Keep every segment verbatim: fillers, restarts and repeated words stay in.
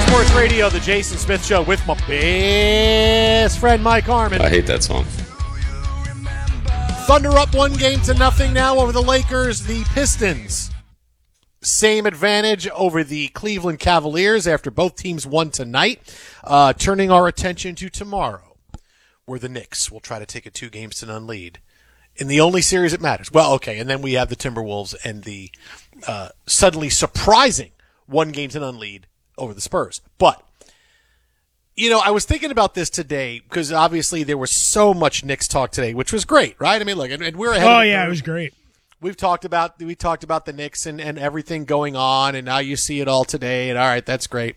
Sports Radio, the Jason Smith Show with my best friend Mike Harmon. I hate that song. Thunder up one game to nothing now over the Lakers. The Pistons, same advantage over the Cleveland Cavaliers after both teams won tonight. Uh, turning our attention to tomorrow, where the Knicks will try to take a two games to none lead in the only series that matters. Well, okay, and then we have the Timberwolves and the uh, suddenly surprising one game to none lead over the Spurs. But, you know, I was thinking about this today because obviously there was so much Knicks talk today, which was great, right? I mean, look, and, and we're ahead. Oh, of yeah, it was great. We've talked about we talked about the Knicks and, and everything going on, and now you see it all today, and all right, that's great.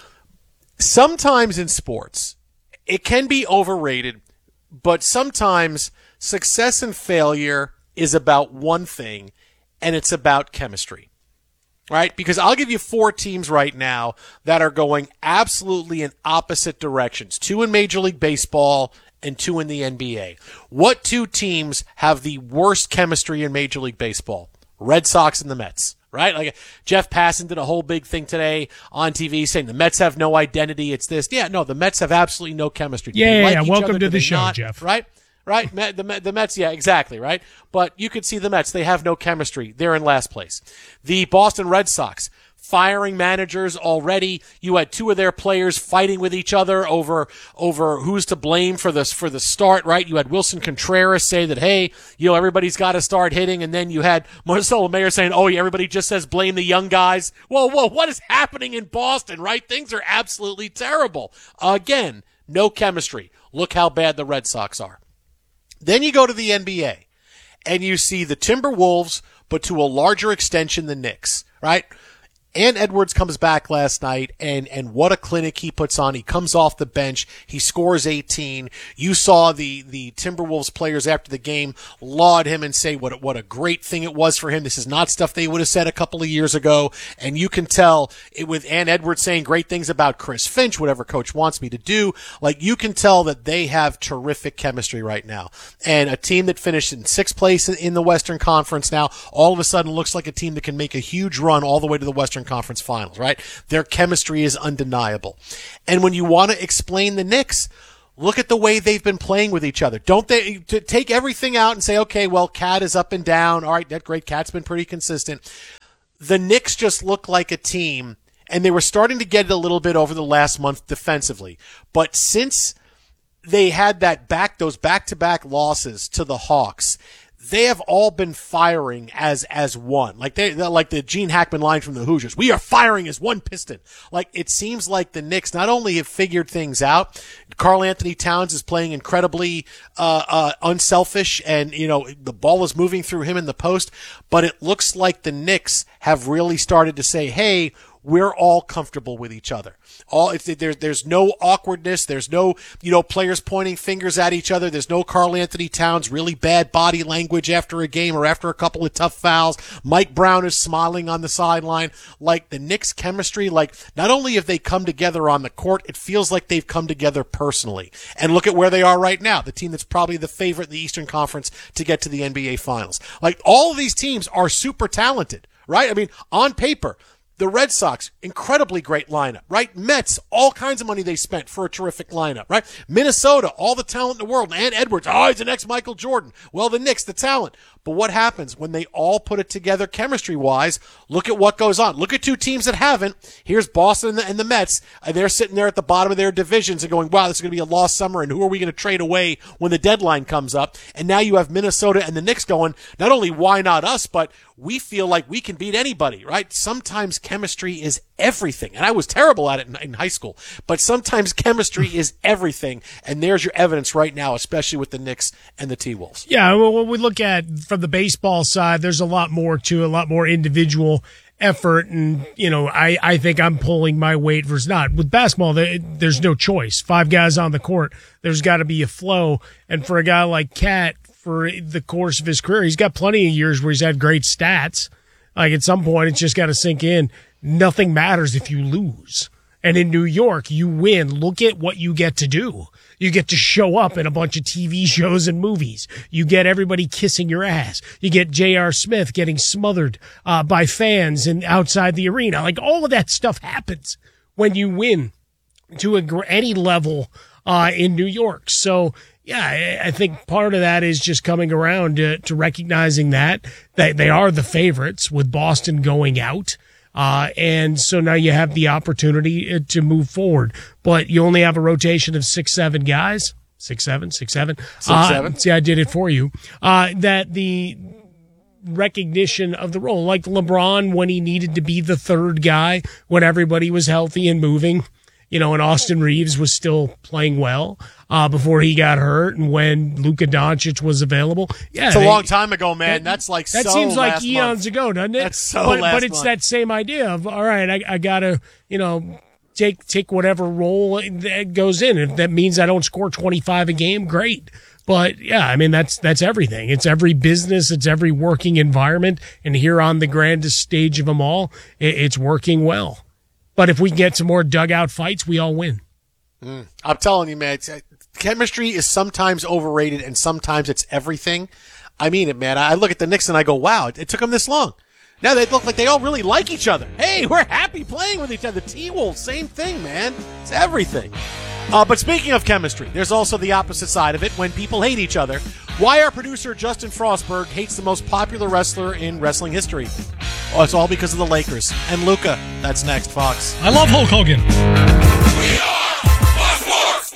Sometimes in sports, it can be overrated, but sometimes success and failure is about one thing, and it's about chemistry. Right? Because I'll give you four teams right now that are going absolutely in opposite directions. Two in Major League Baseball and two in the N B A. What two teams have the worst chemistry in Major League Baseball? Red Sox and the Mets. Right? Like Jeff Passan did a whole big thing today on T V saying the Mets have no identity. It's this. Yeah, no, the Mets have absolutely no chemistry. Yeah, yeah, like yeah. Welcome other? to Do the they show, not? Jeff. Right? Right? The, the Mets, yeah, exactly, right? But you could see the Mets. They have no chemistry. They're in last place. The Boston Red Sox, firing managers already. You had two of their players fighting with each other over over who's to blame for this for the start, right? You had Wilson Contreras say that, hey, you know, everybody's got to start hitting, and then you had Marcelo Mayer saying, oh, yeah, everybody just says blame the young guys. Whoa, whoa, what is happening in Boston, right? Things are absolutely terrible. Again, no chemistry. Look how bad the Red Sox are. Then you go to the N B A, and you see the Timberwolves, but to a larger extension the Knicks, right? Ant Edwards comes back last night, and, and what a clinic he puts on. He comes off the bench. He scores eighteen. You saw the, the Timberwolves players after the game laud him and say what, what a great thing it was for him. This is not stuff they would have said a couple of years ago. And you can tell it with Ant Edwards saying great things about Chris Finch, whatever coach wants me to do. Like, you can tell that they have terrific chemistry right now. And a team that finished in sixth place in the Western Conference now all of a sudden looks like a team that can make a huge run all the way to the Western Conference Finals, right? Their chemistry is undeniable. And when you want to explain the Knicks, look at the way they've been playing with each other. Don't they to take everything out and say, okay, well, Cat is up and down. All right, that great. Cat's been pretty consistent. The Knicks just look like a team, and they were starting to get it a little bit over the last month defensively. But since they had that back, those back-to-back losses to the Hawks, they have all been firing as as one. Like they like the Gene Hackman line from the Hoosiers. We are firing as one piston. Like, it seems like the Knicks not only have figured things out, Karl Anthony Towns is playing incredibly uh uh unselfish, and you know the ball is moving through him in the post, but it looks like the Knicks have really started to say, hey, we're all comfortable with each other. All it's, there's there's no awkwardness. There's no you know players pointing fingers at each other. There's no Karl Anthony Towns really bad body language after a game or after a couple of tough fouls. Mike Brown is smiling on the sideline. Like, the Knicks' chemistry, like, not only have they come together on the court, it feels like they've come together personally. And look at where they are right now. The team that's probably the favorite in the Eastern Conference to get to the N B A Finals. Like, all of these teams are super talented, right? I mean, on paper. The Red Sox, incredibly great lineup, right? Mets, all kinds of money they spent for a terrific lineup, right? Minnesota, all the talent in the world. And Edwards, oh, he's the next Michael Jordan. Well, the Knicks, the talent. But what happens when they all put it together chemistry-wise? Look at what goes on. Look at two teams that haven't. Here's Boston and the, and the Mets. And they're sitting there at the bottom of their divisions and going, wow, this is going to be a lost summer, and who are we going to trade away when the deadline comes up? And now you have Minnesota and the Knicks going, not only why not us, but we feel like we can beat anybody, right? Sometimes chemistry is everything. And I was terrible at it in, in high school. But sometimes chemistry is everything. And there's your evidence right now, especially with the Knicks and the T-Wolves. Yeah, well, when we look at from the baseball side, there's a lot more to it, a lot more individual effort. And, you know, I, I think I'm pulling my weight versus not. With basketball, there, there's no choice. Five guys on the court, there's got to be a flow. And for a guy like Cat, for the course of his career, he's got plenty of years where he's had great stats. Like, at some point, it's just got to sink in. Nothing matters if you lose. And in New York, you win. Look at what you get to do. You get to show up in a bunch of T V shows and movies. You get everybody kissing your ass. You get J R. Smith getting smothered uh, by fans and outside the arena. Like, all of that stuff happens when you win to a, gr- any level uh, in New York. So, yeah, I, I think part of that is just coming around to, to recognizing that, that they are the favorites with Boston going out. Uh, and so now you have the opportunity to move forward, but you only have a rotation of six, seven guys, six, seven, six, seven, six, uh, seven. See, I did it for you. Uh, that the recognition of the role, like LeBron when he needed to be the third guy when everybody was healthy and moving, you know, and Austin Reeves was still playing well uh, before he got hurt, and when Luka Doncic was available. Yeah, it's a they, long time ago, man. That, That's like that so seems like last eons month. ago, doesn't it? That's so but, last but it's month. that same idea of, all right, I, I gotta, you know, take take whatever role that goes in. If that means I don't score twenty-five a game, great. But yeah, I mean, that's that's everything. It's every business, it's every working environment, and here on the grandest stage of them all, it, it's working well. But if we can get some more dugout fights, we all win. Mm. I'm telling you, man, it's, chemistry is sometimes overrated and sometimes it's everything. I mean it, man. I look at the Knicks and I go, wow, it, it took them this long. Now they look like they all really like each other. Hey, we're happy playing with each other. The T-Wolves, same thing, man. It's everything. Uh, but speaking of chemistry, there's also the opposite side of it when people hate each other. Why our producer Justin Frostberg hates the most popular wrestler in wrestling history. Oh, it's all because of the Lakers. And Luka. That's next, Fox. I love Hulk Hogan. We are Fox Sports.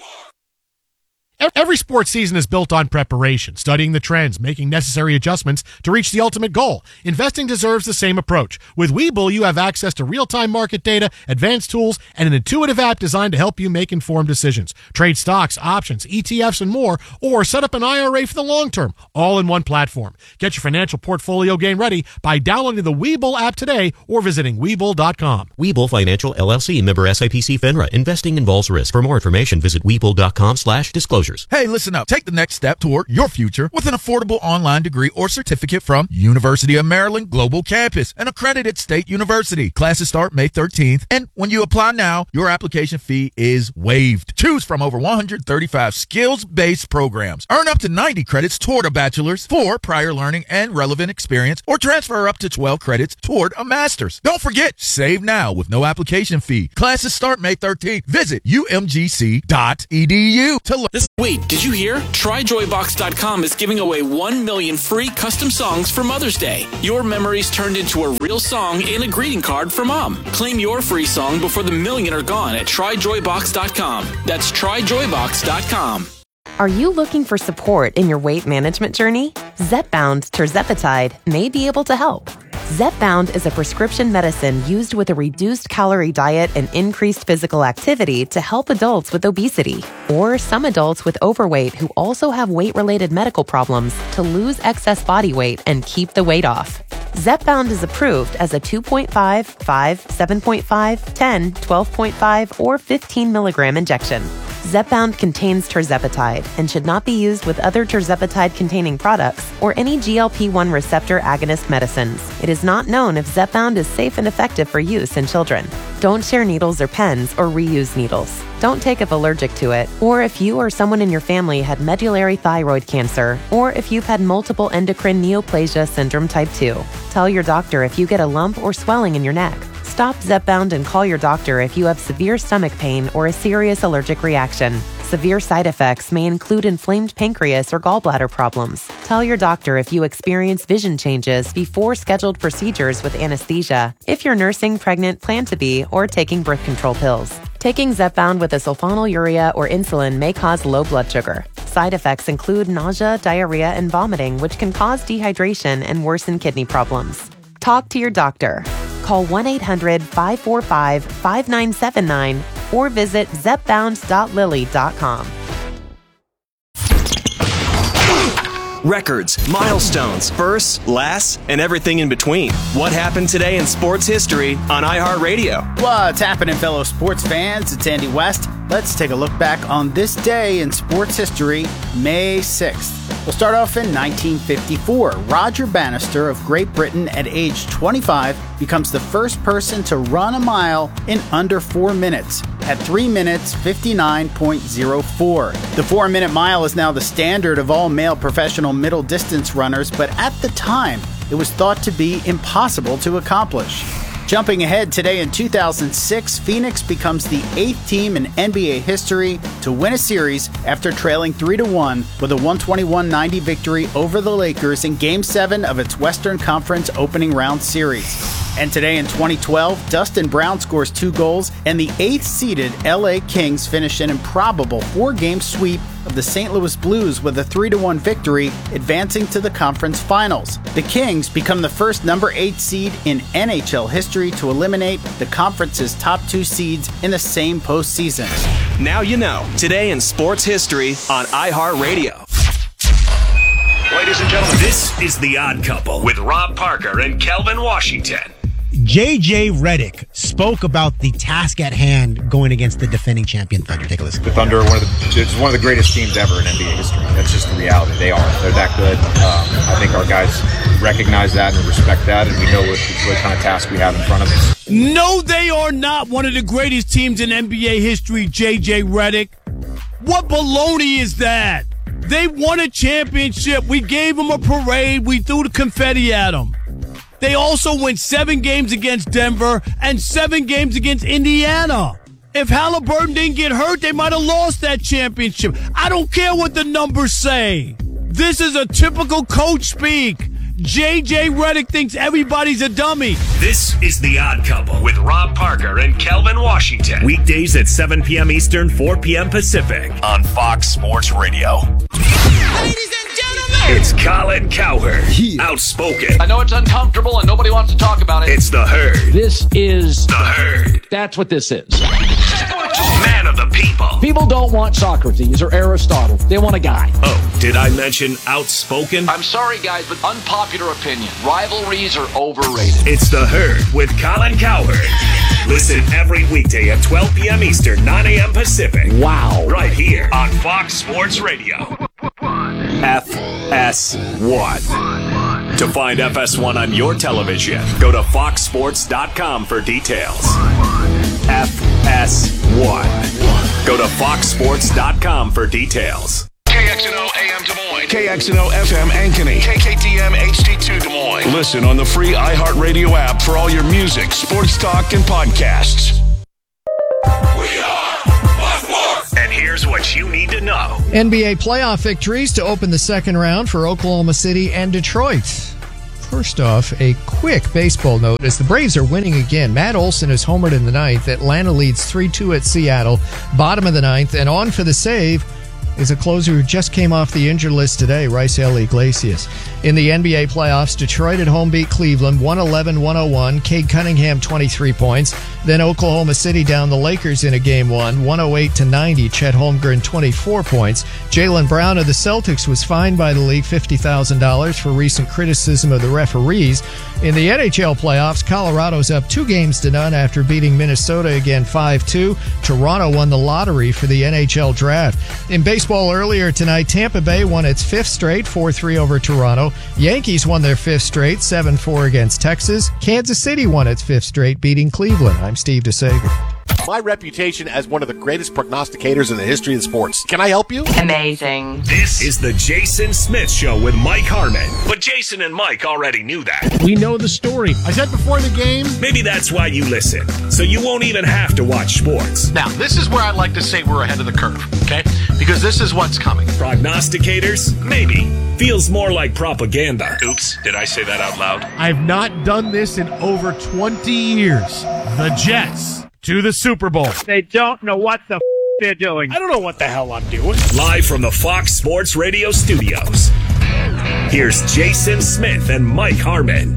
Every sports season is built on preparation, studying the trends, making necessary adjustments to reach the ultimate goal. Investing deserves the same approach. With Webull, you have access to real-time market data, advanced tools, and an intuitive app designed to help you make informed decisions. Trade stocks, options, E T Fs, and more, or set up an I R A for the long term, all in one platform. Get your financial portfolio game ready by downloading the Webull app today or visiting Webull dot com. Webull Financial, L L C, member S I P C FINRA. Investing involves risk. For more information, visit Webull dot com slash disclosures. Hey, listen up. Take the next step toward your future with an affordable online degree or certificate from University of Maryland Global Campus, an accredited state university. Classes start May thirteenth, and when you apply now, your application fee is waived. Choose from over one hundred thirty-five skills-based programs. Earn up to ninety credits toward a bachelor's for prior learning and relevant experience, or transfer up to twelve credits toward a master's. Don't forget, save now with no application fee. Classes start May thirteenth. Visit U M G C dot E D U to learn. This, wait, did you hear? Try Joy Box dot com is giving away one million free custom songs for Mother's Day. Your memories turned into a real song and a greeting card for Mom. Claim your free song before the million are gone at Try Joy Box dot com. That's Try Joy Box dot com. Are you looking for support in your weight management journey? Zepbound tirzepatide may be able to help. Zepbound is a prescription medicine used with a reduced calorie diet and increased physical activity to help adults with obesity or some adults with overweight who also have weight-related medical problems to lose excess body weight and keep the weight off. Zepbound is approved as a two point five, five, seven point five, ten, twelve point five, or fifteen milligram injection. Zepbound contains tirzepatide and should not be used with other tirzepatide-containing products or any G L P one receptor agonist medicines. It is not known if Zepbound is safe and effective for use in children. Don't share needles or pens or reuse needles. Don't take if allergic to it, or if you or someone in your family had medullary thyroid cancer, or if you've had multiple endocrine neoplasia syndrome type two. Tell your doctor if you get a lump or swelling in your neck. Stop Zepbound and call your doctor if you have severe stomach pain or a serious allergic reaction. Severe side effects may include inflamed pancreas or gallbladder problems. Tell your doctor if you experience vision changes before scheduled procedures with anesthesia, if you're nursing, pregnant, plan to be, or taking birth control pills. Taking Zepbound with a sulfonylurea or insulin may cause low blood sugar. Side effects include nausea, diarrhea, and vomiting, which can cause dehydration and worsen kidney problems. Talk to your doctor. Call one eight hundred, five four five, five nine seven nine or visit zepbound dot lilly dot com. Records, milestones, firsts, lasts, and everything in between. What happened today in sports history on iHeartRadio? What's happening, fellow sports fans? It's Andy West. Let's take a look back on this day in sports history, May sixth. We'll start off in nineteen fifty-four. Roger Bannister of Great Britain at age twenty-five becomes the first person to run a mile in under four minutes at three minutes, fifty-nine point oh four. The four-minute mile is now the standard of all male professional middle distance runners, but at the time, it was thought to be impossible to accomplish. Jumping ahead today in two thousand six, Phoenix becomes the eighth team in N B A history to win a series after trailing three to one with a one twenty-one ninety victory over the Lakers in Game seven of its Western Conference opening round series. And today in twenty twelve, Dustin Brown scores two goals, and the eighth-seeded L A Kings finish an improbable four-game sweep of the Saint Louis Blues with a three to one victory, advancing to the conference finals. The Kings become the first number eight seed in N H L history to eliminate the conference's top two seeds in the same postseason. Now you know. Today in sports history on iHeartRadio. Ladies and gentlemen, this is The Odd Couple with Rob Parker and Kelvin Washington. J J Redick spoke about the task at hand going against the defending champion Thunder. Take a listen. The Thunder are one of the, it's one of the greatest teams ever in N B A history. That's just the reality. They are. They're that good. Um, I think our guys recognize that and respect that, and we know what, what kind of task we have in front of us. No, they are not one of the greatest teams in N B A history, J J Redick. What baloney is that? They won a championship. We gave them a parade. We threw the confetti at them. They also went seven games against Denver and seven games against Indiana. If Halliburton didn't get hurt, they might have lost that championship. I don't care what the numbers say. This is a typical coach speak. J J Redick thinks everybody's a dummy. This is The Odd Couple with Rob Parker and Kelvin Washington. Weekdays at seven p.m. Eastern, four p.m. Pacific on Fox Sports Radio. Ladies and gentlemen, it's Colin Cowherd, yeah. Outspoken. I know it's uncomfortable and nobody wants to talk about it. It's The Herd. This is The Herd. That's what this is. Man of the people. People don't want Socrates or Aristotle. They want a guy. Oh, did I mention outspoken? I'm sorry, guys, but unpopular opinion. Rivalries are overrated. It's The Herd with Colin Cowherd. Listen every weekday at twelve p.m. Eastern, nine a.m. Pacific. Wow. Right here on Fox Sports Radio. F S one. To find F S one on your television, go to fox sports dot com for details. F S one. Go to fox sports dot com for details. K X N O A M Des Moines. K X N O F M Ankeny. K K D M H D two Des Moines. Listen on the free iHeartRadio app for all your music, sports talk, and podcasts. We are Fox Sports. And here's what you need to know. N B A playoff victories to open the second round for Oklahoma City and Detroit. First off, a quick baseball note as the Braves are winning again. Matt Olson is homered in the ninth. Atlanta leads three two at Seattle. Bottom of the ninth, and on for the save is a closer who just came off the injured list today, Raisel Iglesias. In the N B A playoffs, Detroit at home beat Cleveland one eleven one oh one. Cade Cunningham, twenty-three points. Then Oklahoma City down the Lakers in a game one, one oh eight to ninety. Chet Holmgren, twenty-four points. Jaylen Brown of the Celtics was fined by the league fifty thousand dollars for recent criticism of the referees. In the N H L playoffs, Colorado's up two games to none after beating Minnesota again five two. Toronto won the lottery for the N H L draft. In baseball earlier tonight, Tampa Bay won its fifth straight, four three over Toronto. Yankees won their fifth straight, seven four against Texas. Kansas City won its fifth straight, beating Cleveland. I'm Steve DeSager. My reputation as one of the greatest prognosticators in the history of sports. Can I help you? Amazing. This is the Jason Smith Show with Mike Harmon. But Jason and Mike already knew that. We know the story. I said before the game. Maybe that's why you listen, so you won't even have to watch sports. Now, this is where I like to say we're ahead of the curve, okay? Because this is what's coming. Prognosticators? Maybe. Feels more like propaganda. Oops, did I say that out loud? I've not done this in over twenty years. The Jets to the Super Bowl. They don't know what the f- they're doing. I don't know what the hell I'm doing. Live from the Fox Sports Radio studios, here's Jason Smith and Mike Harmon.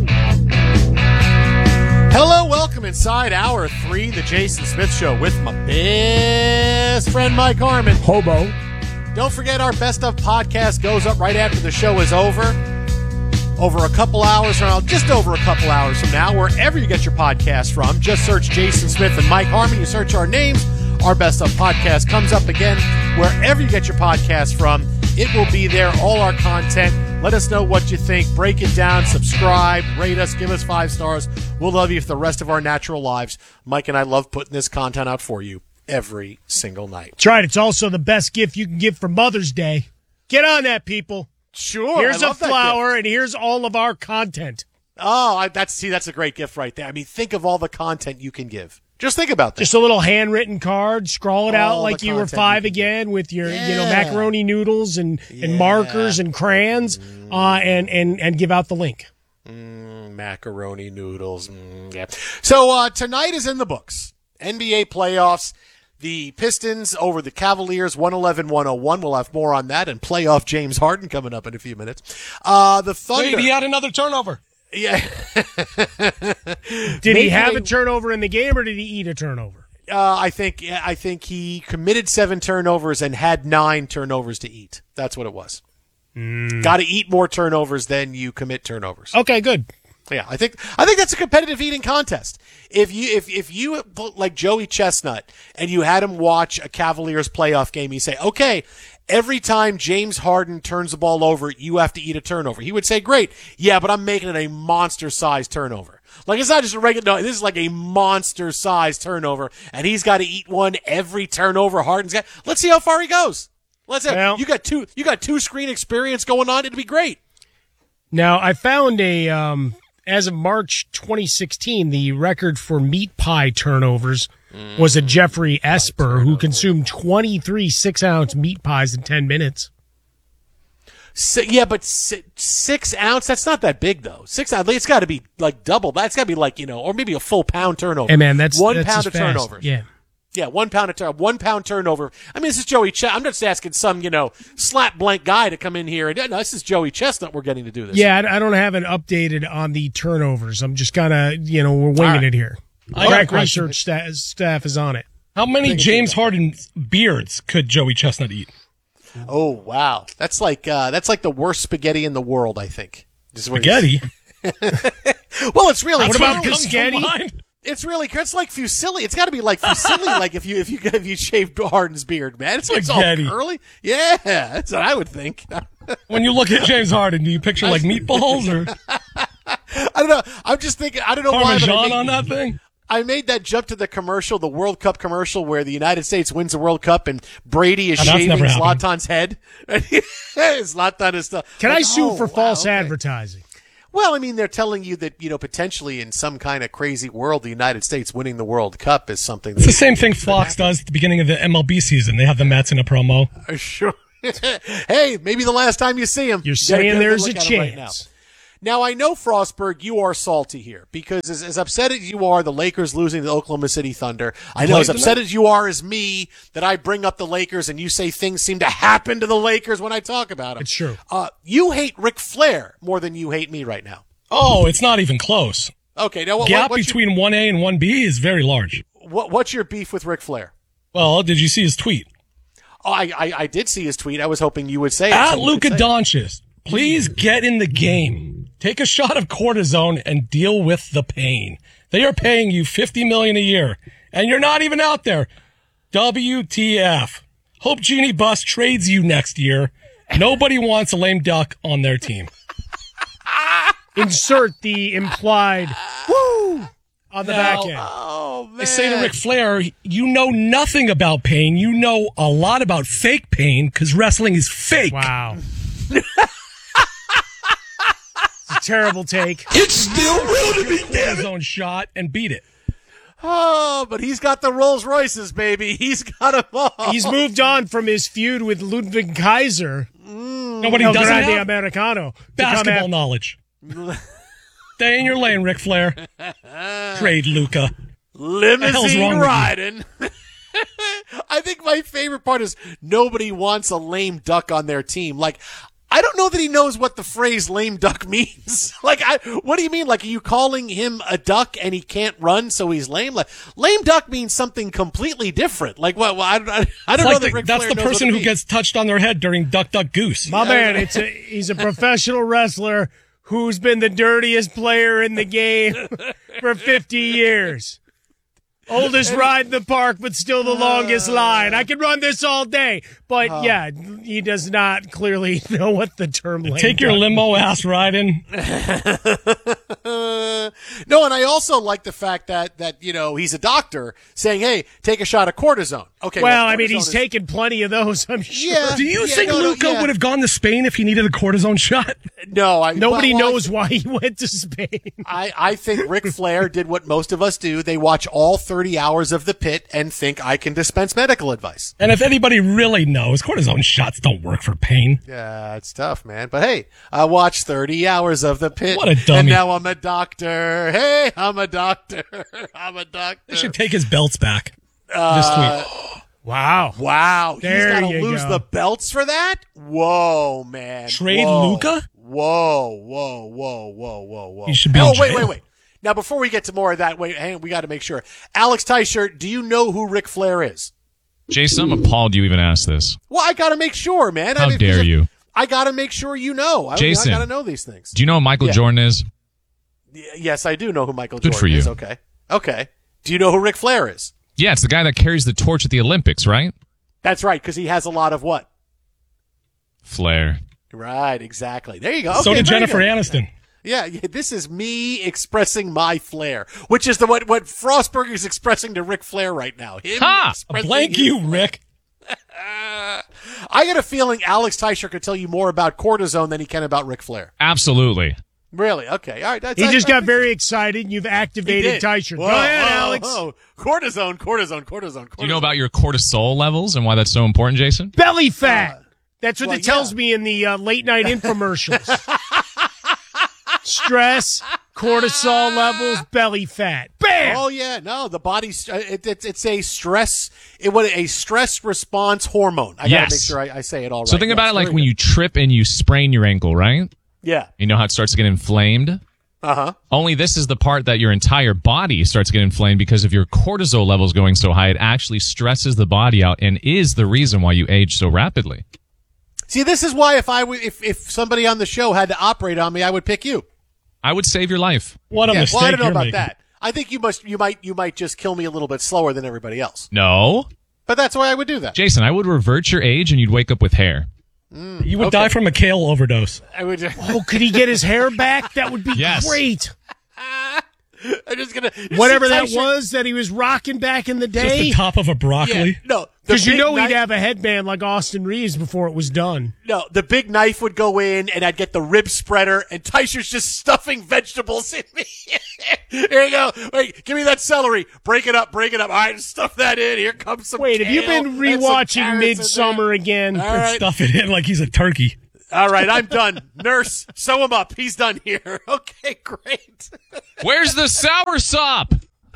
Hello, welcome inside hour three, the Jason Smith Show with my best friend Mike Harmon. Hobo. Don't forget our Best Of podcast goes up right after the show is over. Over a couple hours from now, just over a couple hours from now, wherever you get your podcast from, just search Jason Smith and Mike Harmon. You search our names, our Best Of podcast comes up again. Wherever you get your podcast from, it will be there, all our content. Let us know what you think. Break it down, subscribe, rate us, give us five stars. We'll love you for the rest of our natural lives. Mike and I love putting this content out for you every single night. That's right. It's also the best gift you can give for Mother's Day. Get on that, people. Sure. Here's I a love that flower, gift. and here's all of our content. Oh, I, that's see, that's a great gift right there. I mean, think of all the content you can give. Just think about that. Just a little handwritten card, scrawl it All out like the you were content five you can again with your, Yeah. you know, macaroni noodles and, and markers and crayons, uh, and, and, and give out the link. Mm, macaroni noodles. Mm, yeah. So uh, tonight is in the books. N B A playoffs. The Pistons over the Cavaliers, one eleven one oh one. We'll have more on that, and playoff James Harden coming up in a few minutes. Uh, the Thunder. Wait, he had another turnover. Yeah. Did he have a turnover in the game, or did he eat a turnover? Uh, I think I think he committed seven turnovers and had nine turnovers to eat. That's what it was. Mm. Got to eat more turnovers than you commit turnovers. Okay, good. Yeah, I think I think that's a competitive eating contest. If you if if you like Joey Chestnut and you had him watch a Cavaliers playoff game, you say, okay, every time James Harden turns the ball over, you have to eat a turnover. He would say, great, yeah, but I'm making it a monster-sized turnover. Like, it's not just a regular, no, this is like a monster-sized turnover, and he's got to eat one every turnover Harden's got. Let's see how far he goes. Let's have, Well- you got two you got two screen experience going on. It'd be great. Now, I found a, um, as of March twenty sixteen, the record for meat pie turnovers was a Jeffrey Esper, who consumed twenty-three six-ounce meat pies in ten minutes. Si- yeah, but si- six ounce, that's not that big, though. Six ounce, it's got to be like double. That's got to be like, you know, or maybe a full pound turnover. Hey, man, that's one that's pound as of fast. turnovers. Yeah. Yeah, one pound of tur- one pound turnover. I mean, this is Joey Chestnut. I'm not just asking some, you know, slap blank guy to come in here. And, no, this is Joey Chestnut we're getting to do this. Yeah, I I don't have it updated on the turnovers. I'm just kind of, you know, we're winging right. it here. I got a Crack question. research sta- staff is on it. How many James Harden beards could Joey Chestnut eat? Oh, wow. That's like uh, that's like the worst spaghetti in the world, I think. This is what Spaghetti? Well, it's really What true. about Cascetti? It's really it's like Fusilli. It's got to be like Fusilli. Like if you if you if you shaved Harden's beard, man, it's, it's all Spaghetti. curly. Yeah, that's what I would think. When you look at James Harden, do you picture like meatballs or I don't know. I'm just thinking. I don't know why. but I Parmesan made- on that thing? I made that jump to the commercial, the World Cup commercial, where the United States wins the World Cup and Brady is Oh, that's shaving never happened. Zlatan's head. Zlatan is stuff. Can I Like, sue oh, for wow, false okay. advertising? Well, I mean, they're telling you that, you know, potentially in some kind of crazy world, the United States winning the World Cup is something. It's the that- same thing Fox does at the beginning of the M L B season. They have the Mets in a promo. Sure. Hey, maybe the last time you see him. You're You gotta saying get good there's look a at him right now. chance. Now, I know, Frostberg, you are salty here because as, as upset as you are, the Lakers losing to the Oklahoma City Thunder, I know Played as upset tonight? as you are as me that I bring up the Lakers and you say things seem to happen to the Lakers when I talk about them. It's true. Uh, you hate Ric Flair more than you hate me right now. Oh, it's not even close. Okay, now what, Gap what, what's, between one A and one B is very large. your, what, what's your beef with Ric Flair? Well, did you see his tweet? Oh, I, I, I did see his tweet. I was hoping you would say it. At so we Luka could say it. Doncic, please get in the game. Take a shot of cortisone and deal with the pain. They are paying you fifty million dollars a year, and you're not even out there. W T F. Hope Jeannie Buss trades you next year. Nobody wants a lame duck on their team. Insert the implied woo on the Now, back end. Oh, man. I say to Ric Flair, you know nothing about pain. You know a lot about fake pain because wrestling is fake. Wow. It's a terrible take. It's still real to be get his own shot and beat it. Oh, but he's got the Rolls Royces, baby. He's got them all. He's moved on from his feud with Ludwig Kaiser. No, what he El doesn't Grande have? Americano. to come Basketball af- knowledge. Stay in your lane, Ric Flair. Trade Luca. Limousine riding. I think my favorite part is nobody wants a lame duck on their team. Like, I don't know that he knows what the phrase lame duck means. Like, I, what do you mean? Like, are you calling him a duck and he can't run, so he's lame? Like, lame duck means something completely different. Like, what? Well, I, I, I don't It's know like that the- Ric that's Flair the knows what person it who means. gets touched on their head during Duck Duck Goose. My man, it's a, he's a professional wrestler who's been the dirtiest player in the game for fifty years. Oldest ride in the park, but still the longest line. I could run this all day. But, Uh. yeah, he does not clearly know what the term lame Take your duck limo ass riding. Uh, No, and I also like the fact that, that, you know, he's a doctor saying, hey, take a shot of cortisone. Okay. Well, well I mean, he's is- taken plenty of those, I'm sure. Yeah. Do you Yeah, think no, no, Luca yeah. would have gone to Spain if he needed a cortisone shot? No, I, Nobody but, well, knows why he went to Spain. I, I think Ric Flair did what most of us do. They watch all thirty hours of The Pit and think I can dispense medical advice. And if anybody really knows, cortisone shots don't work for pain. Yeah, it's tough, man. But hey, I watched thirty hours of The Pit. What a dummy. And now I'm a doctor. Hey, I'm a doctor. I'm a doctor. They should take his belts back Uh, this week. Wow. Wow. There He's got to you lose go. the belts for that? Whoa, man. Trade Whoa. Luca? Whoa, whoa, whoa, whoa, whoa, whoa. He should be Oh, in wait, jail. wait, wait. Now, before we get to more of that, wait, hang on, we got to make sure. Alex Teichert, do you know who Ric Flair is? Jason, I'm appalled you even asked this. Well, I got to make sure, man. How I mean, dare you? I got to make sure you know. I, Jason, I got to know these things. Do you know who Michael Yeah. Jordan is? Y- Yes, I do know who Michael Good Jordan for you. is. Okay. Okay. Do you know who Ric Flair is? Yeah, it's the guy that carries the torch at the Olympics, right? That's right, because he has a lot of what? Flair. Right, exactly. There you go. so Okay, did very Jennifer good. Aniston. Yeah, yeah, this is me expressing my flair, which is the what what Frostberg is expressing to Ric Flair right now. Him Ha! expressing Blank his- you, Rick. I got a feeling Alex Teichert could tell you more about cortisone than he can about Ric Flair. Absolutely. Really? Okay. All right. That's, He I- just I got think- very excited, and you've He activated did. Teichert. Whoa, Go ahead, whoa, Alex. whoa. Cortisone, cortisone, cortisone, cortisone. Do you know about your cortisol levels and why that's so important, Jason? Belly fat. That's what well, it tells yeah. me in the uh, late night infomercials. Stress, cortisol levels, belly fat. Bam! Oh yeah, no, the body's uh, it, it, it's a stress it what a stress response hormone. I gotta Yes. make sure I, I say it all right. So think about Yes, it like very when good. you trip and you sprain your ankle, right? Yeah. You know how it starts to get inflamed? Uh-huh. Only this is the part that your entire body starts to get inflamed because of your cortisol levels going so high. It actually stresses the body out and is the reason why you age so rapidly. See, this is why if I w- if if somebody on the show had to operate on me, I would pick you. I would save your life. What a Yeah, mistake well, I don't know you're about making. that. I think you must you might you might just kill me a little bit slower than everybody else. No. But that's why I would do that. Jason, I would revert your age and you'd wake up with hair. You would Okay. die from a kale overdose. I would just, Oh, could he get his hair back? That would be Yes. great. I'm just gonna you Whatever see that Teichert- was that he was rocking back in the Just day. the top of a broccoli. Yeah, no, the Because you big know knife- he'd have a headband like Austin Reeves before it was done. No, the big knife would go in, and I'd get the rib spreader, and Teichert's just stuffing vegetables in me. Here you go. Wait, give me that celery. Break it up, break it up. All right, stuff that in. Here comes some Wait, have you kale been and some rewatching carrots in Midsummer there. again? All right. Stuff it in like he's a turkey. All right, I'm done. Nurse, sew him up. He's done here. Okay, great. Where's the sour sop?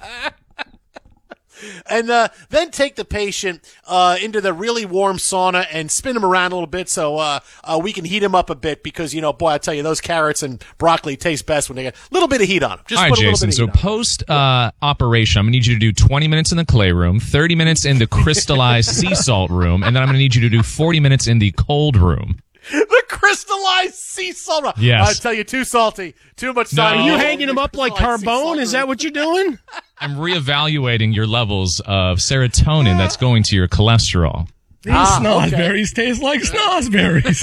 And uh, then take the patient uh, into the really warm sauna and spin him around a little bit so uh, uh, we can heat him up a bit because, you know, boy, I tell you, those carrots and broccoli taste best when they get a little bit of heat on them. Just All right, put a little Jason. bit of So heat on 'em. post uh, operation, I'm going to need you to do twenty minutes in the clay room, thirty minutes in the crystallized sea salt room, and then I'm going to need you to do forty minutes in the cold room. The crystallized sea salt. rock. Yes. I tell you, too salty. Too much No. salt. Are you hanging him up like Crystallized sea Carbone? salt Is that rock. what you're doing? I'm reevaluating your levels of serotonin that's going to your cholesterol. These Ah, snozberries taste like snozberries.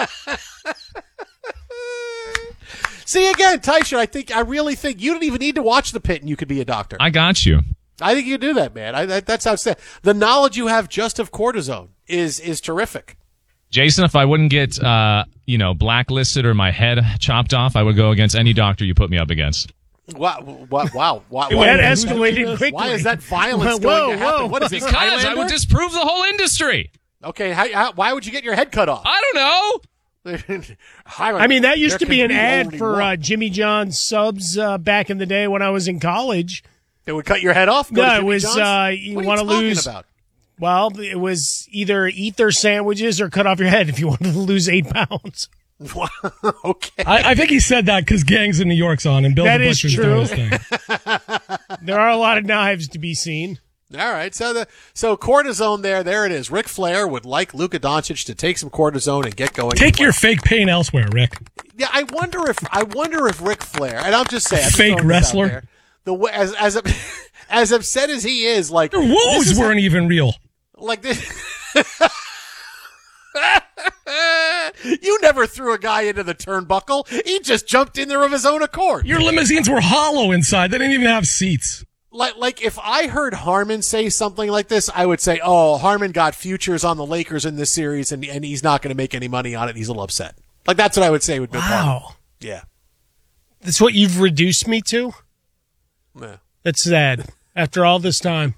See, again, Teichert, I think, I really think you don't even need to watch The Pit and you could be a doctor. I got you. I think you do that, man. I, that, that's outstanding. The knowledge you have just of cortisone is is terrific. Jason, if I wouldn't get, uh, you know, blacklisted or my head chopped off, I would go against any doctor you put me up against. Wow, wow, wow. Why, That why- escalated quickly. Why is that violence Whoa, going to whoa. happen? What is this, Because I Highlander? would disprove the whole industry. Okay, how, how, why would you get your head cut off? I don't know. Highlander, I mean, that used there to be can an ad only for one. uh, Jimmy John's subs uh, back in the day when I was in college. They would cut your head off? Go to No, it Jimmy was John's? uh, you What are want to talking lose. about? Well, it was either eat their sandwiches or cut off your head if you wanted to lose eight pounds. Okay. I, I think he said that because Gangs in New York's on and Bill That the is Butcher's true. doing his thing. There are a lot of knives to be seen. All right, so the so cortisone there, there it is. Ric Flair would like Luka Doncic to take some cortisone and get going. Take your fake pain elsewhere, Rick. Yeah, I wonder if I wonder if Ric Flair, and I'm just saying, I'm just Fake throwing this out wrestler. there, the way, as as as upset as he is, like Your this woes is weren't even real. like this. You never threw a guy into the turnbuckle. He just jumped in there of his own accord. Your limousines were hollow inside. They didn't even have seats. Like, like if I heard Harmon say something like this, I would say, oh, Harmon got futures on the Lakers in this series, and, and he's not going to make any money on it. He's a little upset. Like, that's what I would say with Bill Harmon. Wow. Yeah. That's what you've reduced me to? Yeah. That's sad. After all this time.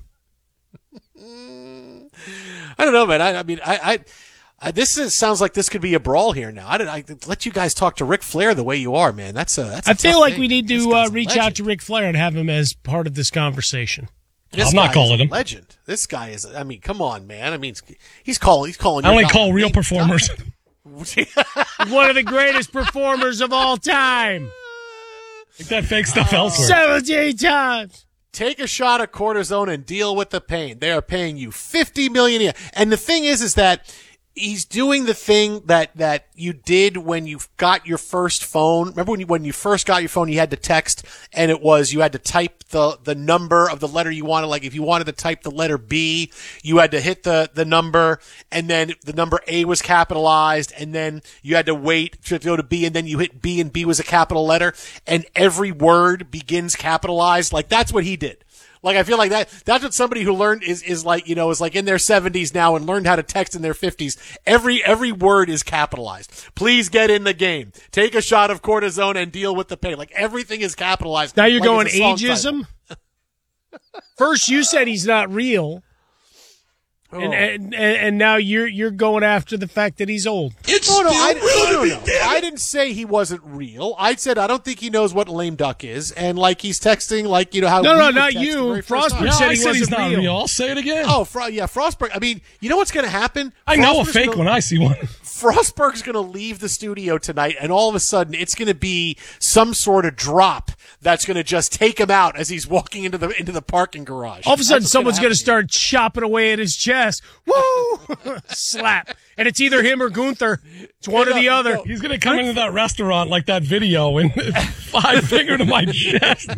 I don't know, man. I, I mean, I, I, I this is, sounds like this could be a brawl here now. I did I let you guys talk to Ric Flair the way you are, man. That's a. That's a I feel tough like thing. we need This to guy's uh, a reach legend. out to Ric Flair and have him as part of this conversation. This I'm not guy calling is a him. Legend. This guy is. I mean, come on, man. I mean, he's calling. He's calling. I your only guy call real name. performers. One of the greatest performers of all time. Take that fake stuff elsewhere. seventeen times. Take a shot of cortisone and deal with the pain. They are paying you fifty million dollars a year. And the thing is, is that he's doing the thing that, that you did when you got your first phone. Remember when you, when you first got your phone, you had to text, and it was, you had to type the, the number of the letter you wanted. Like if you wanted to type the letter B, you had to hit the, the number, and then the number A was capitalized, and then you had to wait to go to B, and then you hit B, and B was a capital letter, and every word begins capitalized. Like that's what he did. Like, I feel like that, that's what somebody who learned is, is like, you know, is like in their seventies now and learned how to text in their fifties. Every, every word is capitalized. Please get in the game. Take a shot of cortisone and deal with the pain. Like, everything is capitalized. Now you're like going it's a song ageism? title. First you said he's not real. Oh. And, and and now you're you're going after the fact that he's old. It's oh, no, I, no, no, no. I didn't say he wasn't real. I said I don't think he knows what lame duck is, and like he's texting like you know how. No, we no, would not text you. the very first time. Frostberg No, said I he said he's wasn't not real. real. I'll say it again. Oh, Fro- yeah, Frostberg. I mean, you know what's going to happen? I know a Frostberg's fake gonna- when I see one. Frostberg's going to leave the studio tonight, and all of a sudden, it's going to be some sort of drop that's going to just take him out as he's walking into the into the parking garage. All of a sudden, That's what's someone's going to happen start chopping away at his chest. Woo! Slap. And it's either him or Gunther. It's one or the other. He's going to come into that restaurant like that video and five finger to my chest.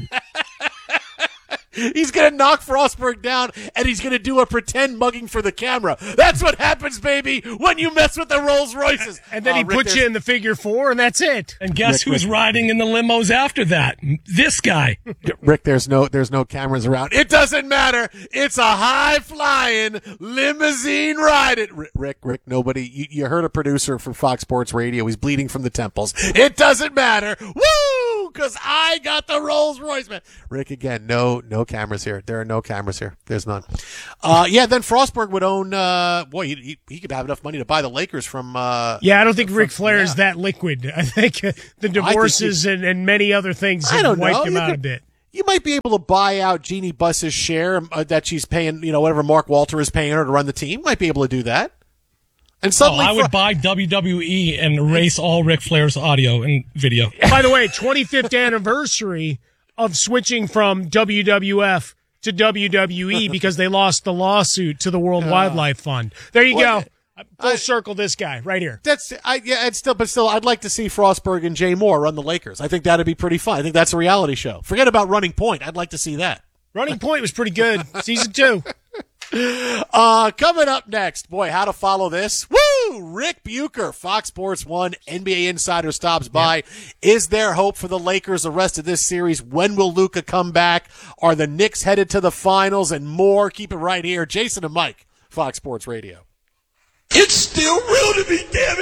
He's going to knock Frostberg down, and he's going to do a pretend mugging for the camera. That's what happens, baby, when you mess with the Rolls Royces. And then Uh, he Rick, puts you there's- in the figure four, and that's it. And guess Rick, who's Rick. riding in the limos after that? This guy. Rick, there's no there's no cameras around. It doesn't matter. It's a high flying limousine ride. It Rick, Rick, nobody. You, you heard a producer from Fox Sports Radio. He's bleeding from the temples. It doesn't matter. Woo! Because I got the Rolls Royce, man. Rick, again, no no cameras here. There are no cameras here. There's none. Uh, yeah, then Frostberg would own. Uh, boy, he, he he could have enough money to buy the Lakers from. Uh, Yeah, I don't think Ric from- Flair yeah. is that liquid. I think uh, the divorces and, and many other things I have don't wiped know. him You out could- a bit. You might be able to buy out Jeannie Buss's share uh, that she's paying, you know, whatever Mark Walter is paying her to run the team. Might be able to do that. And Oh, suddenly, I would Fro- buy W W E and erase all Ric Flair's audio and video. By the way, twenty-fifth anniversary of switching from W W F to W W E because they lost the lawsuit to the World Wildlife Fund. There you Well, go. Full circle this guy right here. that's I yeah, it's still, but still, I'd like to see Frostberg and Jay Moore run the Lakers. I think that'd be pretty fun. I think that's a reality show. Forget about Running Point. I'd like to see that. Running Point was pretty good. Season two. Uh, coming up next, boy, how to follow this? Woo! Rick Bucher, Fox Sports One, N B A Insider stops by. Yep. Is there hope for the Lakers the rest of this series? When will Luka come back? Are the Knicks headed to the finals and more? Keep it right here. Jason and Mike, Fox Sports Radio. It's still real to me, damn it!